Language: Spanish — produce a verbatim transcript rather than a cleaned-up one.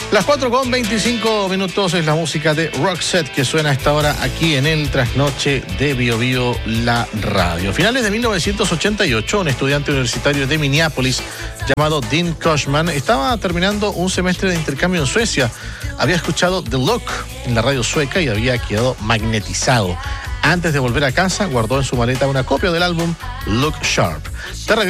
Las cuatro con veinticinco minutos es la música de Roxette que suena a esta hora aquí en el Trasnoche de Bio Bio, la radio. A finales de mil novecientos ochenta y ocho, un estudiante universitario de Minneapolis llamado Dean Cushman estaba terminando un semestre de intercambio en Suecia. Había escuchado The Look en la radio sueca y había quedado magnetizado. Antes de volver a casa, guardó en su maleta una copia del álbum Look Sharp.